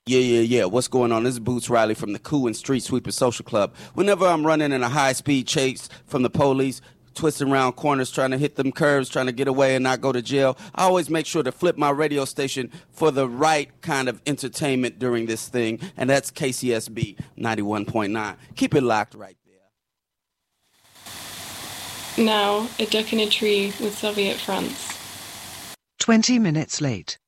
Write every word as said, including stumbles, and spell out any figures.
Yeah, yeah, yeah. What's going on? This is Boots Riley from the Cool and Street Sweeper Social Club. Whenever I'm running in a high-speed chase from the police, twisting around corners, trying to hit them curves, trying to get away and not go to jail, I always make sure to flip my radio station for the right kind of entertainment during this thing, and that's K C S B ninety-one point nine. Keep it locked right there. Now, a duck in a tree with Soviet France. Twenty minutes late.